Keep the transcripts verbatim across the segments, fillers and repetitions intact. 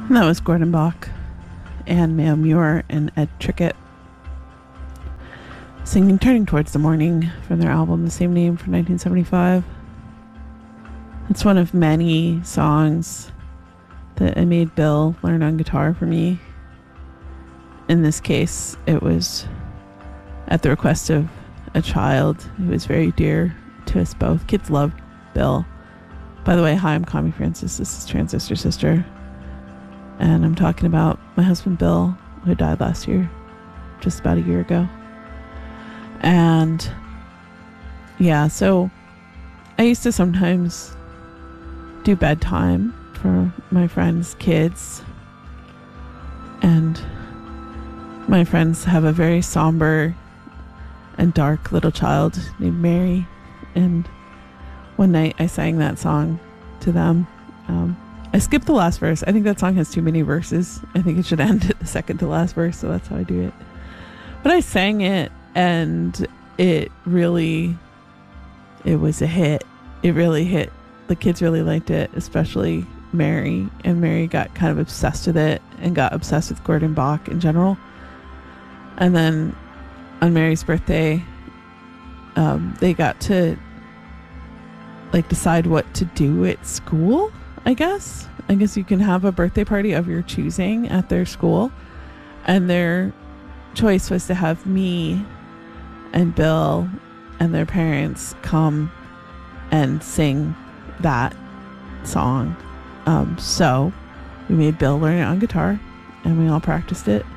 And that was Gordon Bach and Mayo Muir and Ed Trickett singing Turning Towards the Morning from their album, the same name, from nineteen seventy-five. It's one of many songs that I made Bill learn on guitar for me. In this case, it was at the request of a child who was very dear to us both. Kids loved Bill. By the way, hi, I'm Connie Francis. This is Transistor Sister. And I'm talking about my husband, Bill, who died last year, just about a year ago. And yeah, so I used to sometimes do bedtime for my friends' kids. And my friends have a very somber and dark little child named Mary. And one night I sang that song to them. Um, I skipped the last verse. I think that song has too many verses. I think it should end at the second to last verse, so that's how I do it. But I sang it, and it really, it was a hit. It really hit. The kids really liked it, especially Mary. And Mary got kind of obsessed with it and got obsessed with Gordon Bach in general. And then on Mary's birthday, um, they got to like decide what to do at school, I guess. I guess you can have a birthday party of your choosing at their school. And their choice was to have me and Bill and their parents come and sing that song. Um, so we made Bill learn it on guitar, and we all practiced it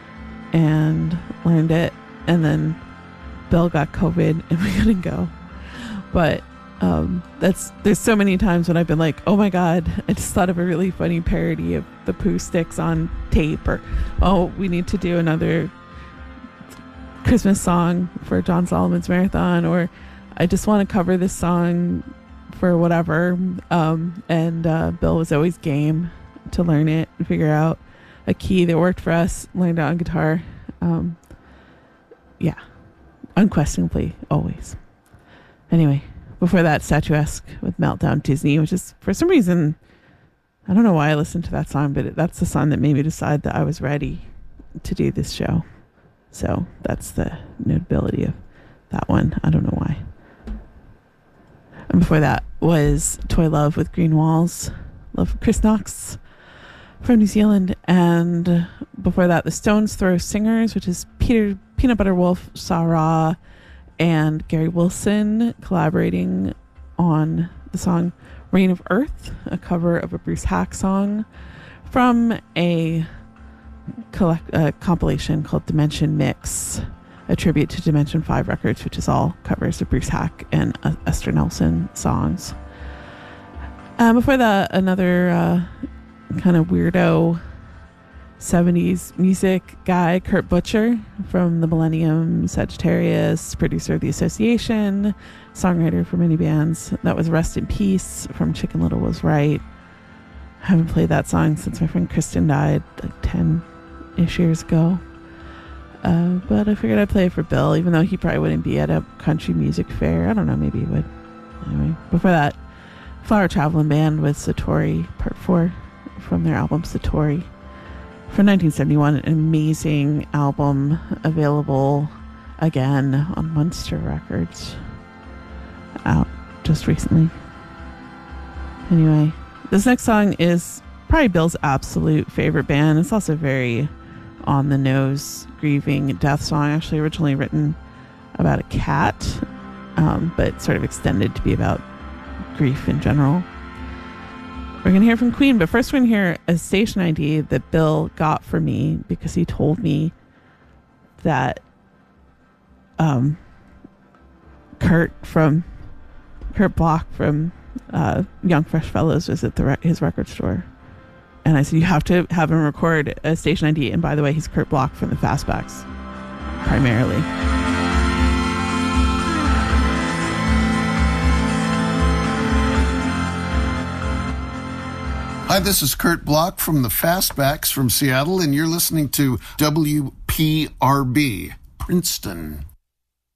and learned it. And then Bill got COVID and we couldn't go. But um, that's there's so many times when I've been like, oh my God, I just thought of a really funny parody of the Pooh Sticks on tape, or oh, we need to do another Christmas song for John Solomon's Marathon, or I just want to cover this song for whatever. Um, and uh, Bill was always game to learn it and figure out a key that worked for us, learned it on guitar. Um, yeah, unquestionably, always. Anyway, before that, Statuesque with Meltdown Disney, which is, for some reason, I don't know why I listened to that song, but it, that's the song that made me decide that I was ready to do this show. So that's the notability of that one. I don't know why. And before that was Toy Love with Green Walls. Love Chris Knox from New Zealand. And before that, the Stones Throw Singers, which is Peter Peanut Butter Wolf, Sarah, and Gary Wilson collaborating on the song Reign of Earth, a cover of a Bruce Hack song from a collect, uh, compilation called Dimension Mix, a tribute to Dimension five Records, which is all covers of Bruce Hack and uh, Esther Nelson songs. Um, before that, another uh, kind of weirdo seventies music guy, Kurt Butcher from the Millennium Sagittarius, producer of The Association, songwriter for many bands. That was Rest in Peace from Chicken Little Was Right. I haven't played that song since my friend Kristen died like ten-ish years ago. Uh, but I figured I'd play it for Bill, even though he probably wouldn't be at a country music fair. I don't know, maybe he would. Anyway, before that, Flower Traveling Band with Satori Part four from their album Satori from nineteen seventy-one, an amazing album available again on Monster Records, out just recently. Anyway, this next song is probably Bill's absolute favorite band. It's also very on the nose, grieving death song, actually originally written about a cat, um, but sort of extended to be about grief in general. We're going to hear from Queen, but first we're going to hear a station I D that Bill got for me because he told me that um, Kurt from Kurt Block from uh, Young Fresh Fellows was at the re- his record store. And I said, you have to have him record a station I D. And by the way, he's Kurt Block from the Fastbacks, primarily. Hi, this is Kurt Block from the Fastbacks from Seattle, and you're listening to W P R B, Princeton.